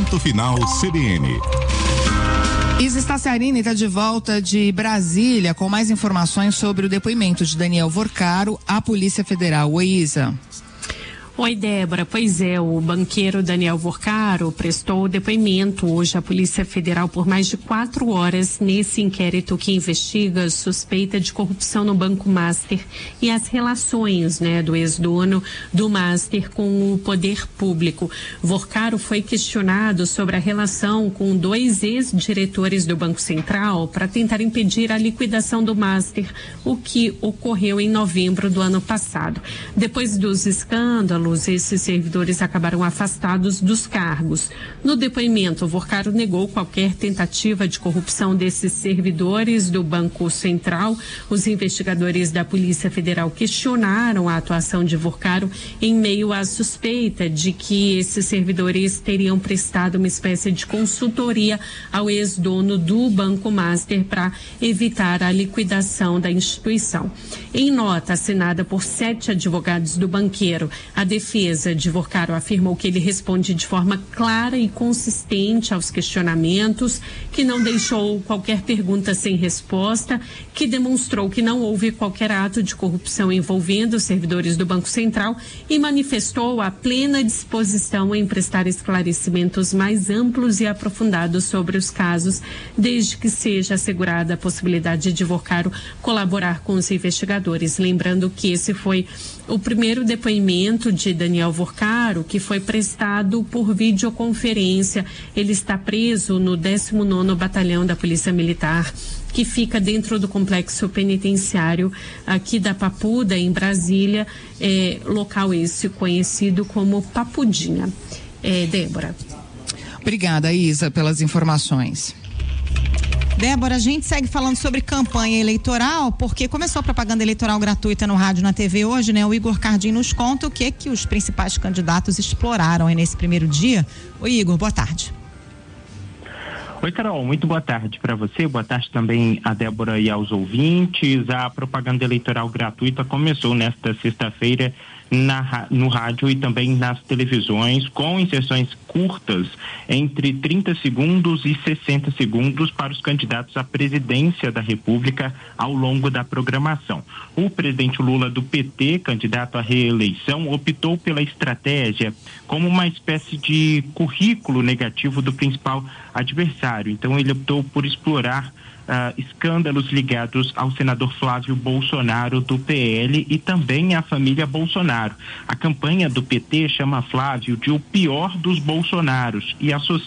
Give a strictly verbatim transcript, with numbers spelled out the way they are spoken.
Ponto Final C B N. Isa Staciarini está de volta de Brasília com mais informações sobre o depoimento de Daniel Vorcaro à Polícia Federal. Oi, Isa. Oi, Débora. Pois é, o banqueiro Daniel Vorcaro prestou depoimento hoje à Polícia Federal por mais de quatro horas nesse inquérito que investiga suspeita de corrupção no Banco Master e as relações, né, do ex-dono do Master com o poder público. Vorcaro foi questionado sobre a relação com dois ex-diretores do Banco Central para tentar impedir a liquidação do Master, o que ocorreu em novembro do ano passado. Depois dos escândalos, esses servidores acabaram afastados dos cargos. No depoimento, Vorcaro negou qualquer tentativa de corrupção desses servidores do Banco Central. Os investigadores da Polícia Federal questionaram a atuação de Vorcaro em meio à suspeita de que esses servidores teriam prestado uma espécie de consultoria ao ex-dono do Banco Master para evitar a liquidação da instituição. Em nota assinada por sete advogados do banqueiro, a defesa de Vorcaro afirmou que ele responde de forma clara e consistente aos questionamentos, que não deixou qualquer pergunta sem resposta, que demonstrou que não houve qualquer ato de corrupção envolvendo os servidores do Banco Central e manifestou a plena disposição em prestar esclarecimentos mais amplos e aprofundados sobre os casos, desde que seja assegurada a possibilidade de Vorcaro colaborar com os investigadores. Lembrando que esse foi o primeiro depoimento de Daniel Vorcaro, que foi prestado por videoconferência. Ele está preso no décimo nono Batalhão da Polícia Militar, que fica dentro do complexo penitenciário aqui da Papuda, em Brasília, é, local esse conhecido como Papudinha. É, Débora. Obrigada, Isa, pelas informações. Débora, a gente segue falando sobre campanha eleitoral, porque começou a propaganda eleitoral gratuita no rádio e na T V hoje, né? O Igor Cardim nos conta o que que os principais candidatos exploraram aí nesse primeiro dia. Oi, Igor, boa tarde. Oi, Carol, muito boa tarde para você, boa tarde também a Débora e aos ouvintes. A propaganda eleitoral gratuita começou nesta sexta-feira na, no rádio e também nas televisões, com inserções curtas entre trinta segundos e sessenta segundos para os candidatos à presidência da República ao longo da programação. O presidente Lula do P T, candidato à reeleição, optou pela estratégia como uma espécie de currículo negativo do principal adversário. Então ele optou por explorar Uh, escândalos ligados ao senador Flávio Bolsonaro do P L e também à família Bolsonaro. A campanha do P T chama Flávio de o pior dos Bolsonaros e associa